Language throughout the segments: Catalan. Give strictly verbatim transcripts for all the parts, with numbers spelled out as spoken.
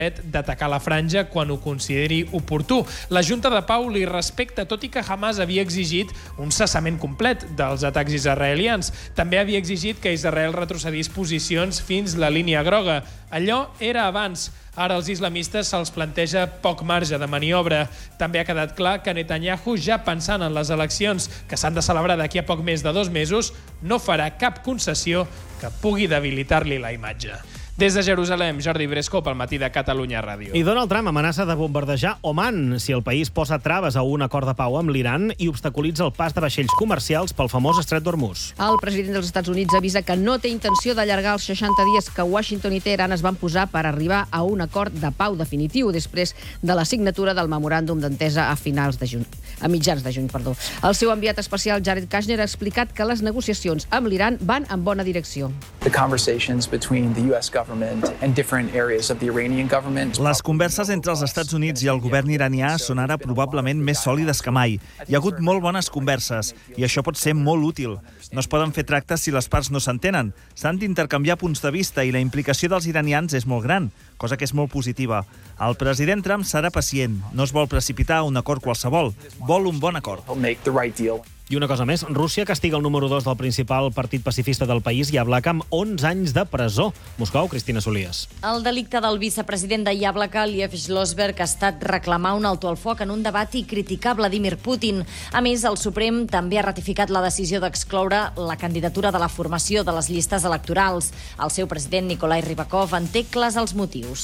d'atacar la franja quan ho consideri oportú. La Junta de Pau li respecta, tot i que Hamas havia exigit un cessament complet dels atacs israelians. També havia exigit que Israel retrocedís posicions fins la línia groga. Allò era abans. Ara als islamistes se'ls planteja poc marge de maniobra. També ha quedat clar que Netanyahu, ja pensant en les eleccions que s'han de celebrar d'aquí a poc més de dos mesos, no farà cap concessió que pugui debilitar-li la imatge. Des de Jerusalem, Jordi Bresco, pel Matí de Catalunya Ràdio. I Donald Trump amenaça de bombardejar Oman si el país posa traves a un acord de pau amb l'Iran i obstaculitza el pas de vaixells comercials pel famós estret d'Hormuz. El president dels Estats Units avisa que no té intenció d'allargar els seixanta dies que Washington i Teheran es van posar per arribar a un acord de pau definitiu després de la signatura del memoràndum d'entesa a finals de juny, a mitjans de juny, perdó. El seu enviat especial, Jared Kushner, ha explicat que les negociacions amb l'Iran van en bona direcció. The conversations between the U S government and different areas of the Iranian government. Les converses entre els Estats Units i el govern iranià són ara probablement més sòlides que mai. Hi ha hagut molt bones converses i això pot ser molt útil. No es poden fer tractes si les parts no s'entenen. S'han d'intercanviar punts de vista i la implicació dels iranians és molt gran, cosa que és molt positiva. El president Trump serà pacient. No es vol precipitar a un acord qualsevol. Vol un bon acord. I una cosa més, Rússia castiga el número dos del principal partit pacifista del país, Yablaka, amb onze anys de presó. Moscou, Cristina Solies. El delicte del vicepresident de Yablaka, Liev Schlossberg, ha estat reclamar un alto al foc en un debat i criticar Vladimir Putin. A més, el Suprem també ha ratificat la decisió d'excloure la candidatura de la formació de les llistes electorals. El seu president, Nikolai Rybakov, en té clars els motius.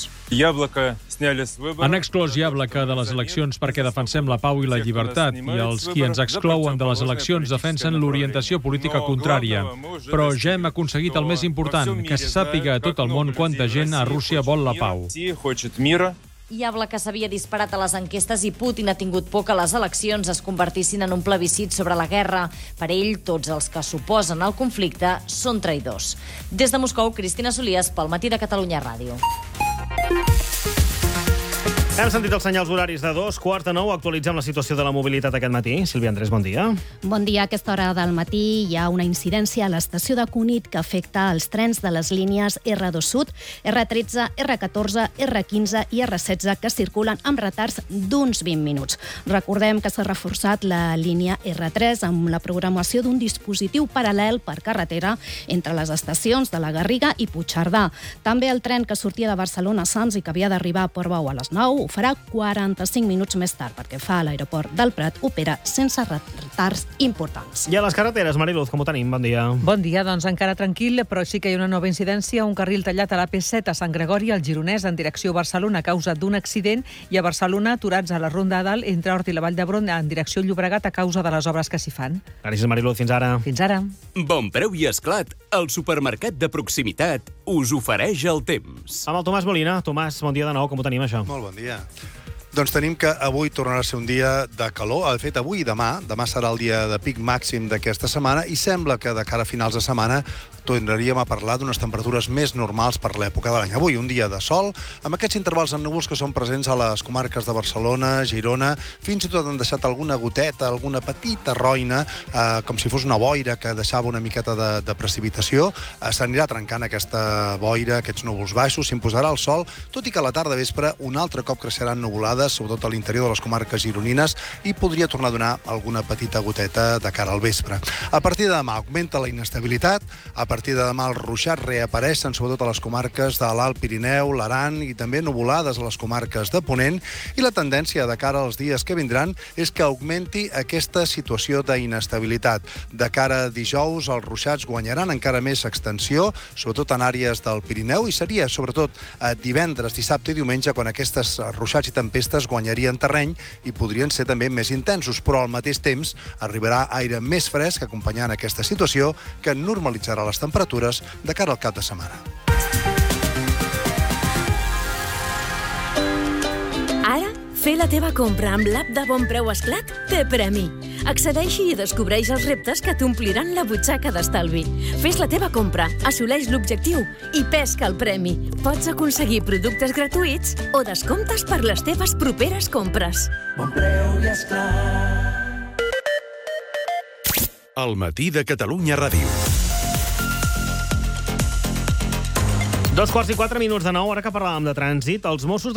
Han exclòs Yablaka de les eleccions perquè defensem la pau i la llibertat, i els qui ens exclouen de les eleccions defensen l'orientació política contrària. Però ja hem aconseguit el més important, que se sàpiga a tot el món quanta gent a Rússia vol la pau. Yablaka s'havia disparat a les enquestes i Putin ha tingut por que les eleccions es convertissin en un plebiscit sobre la guerra. Per ell, tots els que s'oposen al conflicte són traïdors. Des de Moscou, Cristina Solies, pel Matí de Catalunya Ràdio. Hem sentit els senyals horaris de dos, quart de nou. Actualitzem la situació de la mobilitat aquest matí. Sílvia Andrés, bon dia. Bon dia. A aquesta hora del matí hi ha una incidència a l'estació de Cunit que afecta els trens de les línies erre dos Sud, erre tretze, erre catorze, erre quinze i erre setze que circulen amb retards d'uns vint minuts. Recordem que s'ha reforçat la línia erre tres amb la programació d'un dispositiu paral·lel per carretera entre les estacions de la Garriga i Puigcerdà. També el tren que sortia de Barcelona a Sants i que havia d'arribar a Portbou a les nou ho farà quaranta-cinc minuts més tard, perquè fa a l'aeroport del Prat opera sense retards importants. I a les carreteres, Mariluz, com ho tenim? Bon dia. Bon dia, doncs encara tranquil, però sí que hi ha una nova incidència, un carril tallat a la P set a Sant Gregori, al Gironès, en direcció a Barcelona, a causa d'un accident, i a Barcelona, aturats a la Ronda Dalt, entre Hort i la Vall d'Hebron, en direcció Llobregat, a causa de les obres que s'hi fan. Gràcies, Mariluz. Fins ara. Fins ara. Bon preu i esclat, el supermercat de proximitat us ofereix el temps. Amb el Tomàs Molina. Tomàs, bon dia de nou. Com ho tenim, això? Molt bon dia. Doncs tenim que avui tornarà a ser un dia de calor. De fet, avui i demà. Demà serà el dia de pic màxim d'aquesta setmana i sembla que de cara a finals de setmana tornaríem a parlar d'unes temperatures més normals per l'època de l'any. Avui, un dia de sol, amb aquests intervals en núvols que són presents a les comarques de Barcelona, Girona, fins i tot han deixat alguna goteta, alguna petita roina, eh, com si fos una boira que deixava una miqueta de, de precipitació. Eh, S'anirà trencant aquesta boira, aquests núvols baixos, s'imposarà el sol, tot i que a la tarda vespre un altre cop creixeran nuvolades, sobretot a l'interior de les comarques gironines, i podria tornar a donar alguna petita goteta de cara al vespre. A partir de demà augmenta la inestabilitat, a partir A partir de demà els ruixats reapareixen sobretot a les comarques de l'Alt Pirineu, l'Aran i també nuvolades a les comarques de Ponent, i la tendència de cara als dies que vindran és que augmenti aquesta situació d'inestabilitat. De cara a dijous els ruixats guanyaran encara més extensió, sobretot en àrees del Pirineu, i seria sobretot divendres, dissabte i diumenge quan aquestes ruixats i tempestes guanyarien terreny i podrien ser també més intensos, però al mateix temps arribarà aire més fresc acompanyant aquesta situació que normalitzarà les temperatures de cara al cap de setmana. Ara, fer la teva compra amb l'app de Bon Preu Esclat té premi. Accedeix-hi i descobreix els reptes que t'ompliran la butxaca d'estalvi. Fes la teva compra, assoleix l'objectiu i pesca el premi. Pots aconseguir productes gratuïts o descomptes per les teves properes compres. Bon Preu i Esclat. El Matí de Catalunya Ràdio. Dos quarts i quatre minuts de nou, ara que parlàvem de trànsit, els Mossos